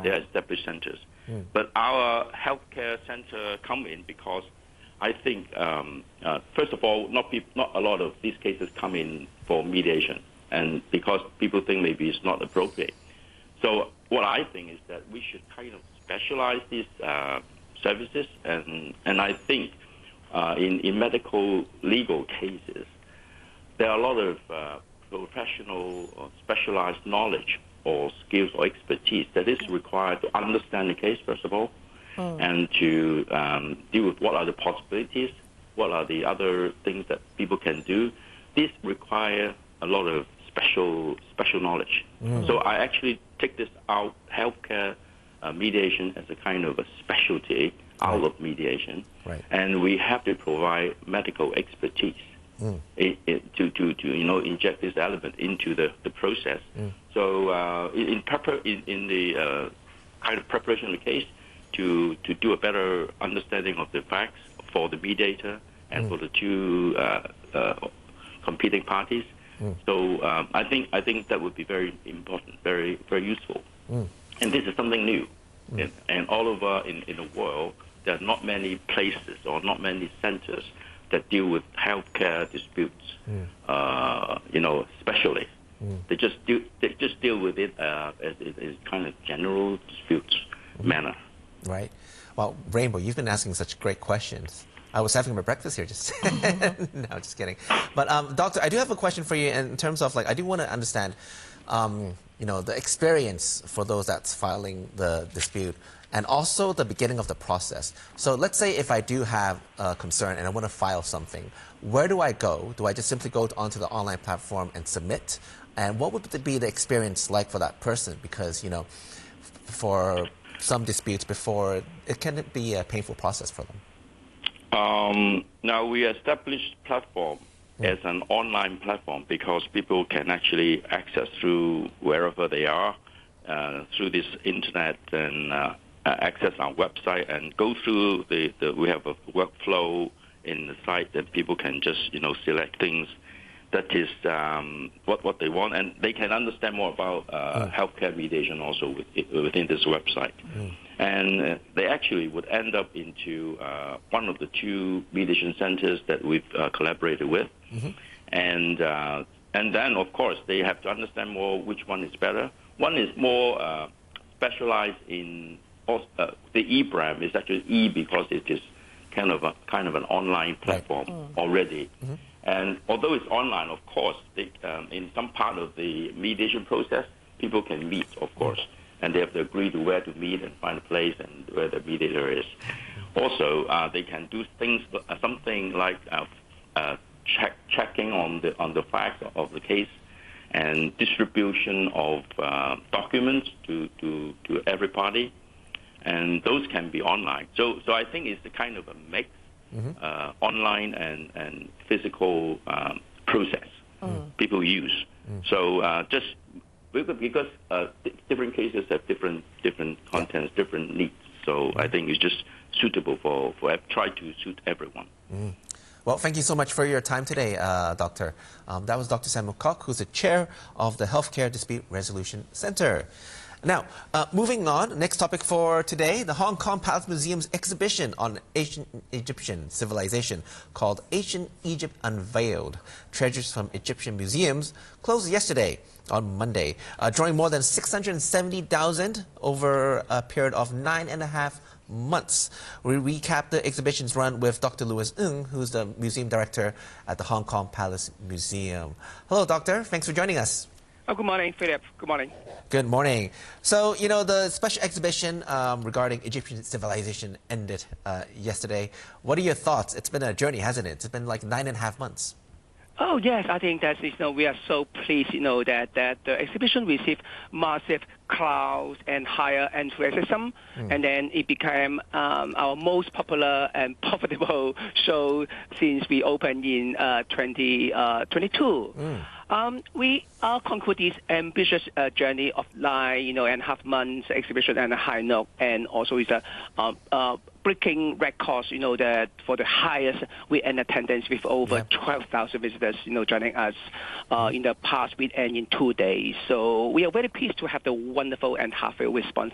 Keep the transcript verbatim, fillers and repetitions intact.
they're established centers. Mm. But our healthcare center come in because I think, um, uh, first of all, not, pe- not a lot of these cases come in for mediation, and because people think maybe it's not appropriate. So what I think is that we should kind of specialize these uh, services, and, and I think uh, in, in medical legal cases, there are a lot of uh, professional or specialized knowledge or skills or expertise that is required to understand the case, first of all, mm. and to um, deal with what are the possibilities, what are the other things that people can do. This require a lot of special special knowledge. Mm. So I actually take this out, healthcare uh, mediation, as a kind of a specialty out right. of mediation, right. and we have to provide medical expertise. Mm. It, it, to, to, to you know inject this element into the, the process. Mm. So uh, in prepar- in, in the uh, kind of preparation of the case, to, to do a better understanding of the facts for the mediator and mm. for the two uh, uh, competing parties. Mm. So um, I think I think that would be very important, very very useful. Mm. And this is something new. Mm. And, and all over in, in the world, there are not many places or not many centers that deal with healthcare disputes, mm. uh, you know, especially. Mm. They just do, they just deal with it uh, as, as kind of general disputes mm. manner. Right. Well, Rainbow, you've been asking such great questions. I was having my breakfast here, just no, just kidding. But um, Doctor, I do have a question for you in terms of, like, I do want to understand, um, you know, the experience for those that's filing the dispute, and also the beginning of the process. So let's say if I do have a concern and I want to file something, where do I go? Do I just simply go onto the online platform and submit? And what would be the experience like for that person? Because, you know, for some disputes before, it can be a painful process for them. Um, now, we established platform mm. as an online platform because people can actually access through wherever they are, uh, through this internet, and uh, access our website and go through the, the, we have a workflow in the site that people can just, you know, select things that is um, what, what they want, and they can understand more about uh, mm. healthcare mediation also with, within this website. Mm. And uh, they actually would end up into uh, one of the two mediation centers that we've uh, collaborated with. Mm-hmm. And, uh, and then, of course, they have to understand more which one is better. One is more uh, specialized in Uh, the eBram is actually E because it is kind of a kind of an online platform right. mm. already. Mm-hmm. And although it's online, of course, they, um, in some part of the mediation process, people can meet, of course, mm. and they have to agree to where to meet and find a place and where the mediator is. Mm. Also, uh, they can do things, uh, something like uh, uh, check, checking on the on the facts of the case and distribution of uh, documents to, to, to every party. And those can be online. So so I think it's a kind of a mix, mm-hmm. uh, online and, and physical um, process mm. people use. Mm. So uh, just because uh, different cases have different different contents, yeah. different needs. So mm. I think it's just suitable for, for try to suit everyone. Mm. Well, thank you so much for your time today, uh, Doctor. Um, that was Doctor Samuel Kok, who's the chair of the Healthcare Dispute Resolution Center. Now, uh, moving on, next topic for today, the Hong Kong Palace Museum's exhibition on ancient Egyptian civilization called Ancient Egypt Unveiled, Treasures from Egyptian Museums, closed yesterday on Monday, uh, drawing more than six hundred seventy thousand over a period of nine and a half months. We recap the exhibition's run with Doctor Louis Ng, who's the museum director at the Hong Kong Palace Museum. Hello, Doctor. Thanks for joining us. Oh, good morning, Philip. Good morning. Good morning. So, you know, the special exhibition um, regarding Egyptian civilization ended uh, yesterday. What are your thoughts? It's been a journey, hasn't it? It's been like nine and a half months. Oh, yes. I think that, you know, we are so pleased, you know, that, that the exhibition received massive crowds and higher enthusiasm, mm. and then it became um, our most popular and profitable show since we opened in uh, twenty twenty-two. Mm. Um, we uh, conclude this ambitious uh, journey of nine, you know, and a half months exhibition and a high note, and also is a uh, uh, breaking records, you know, that for the highest weekend attendance with over yep. twelve thousand visitors, you know, joining us uh, in the past weekend in two days. So we are very pleased to have the wonderful and heartfelt response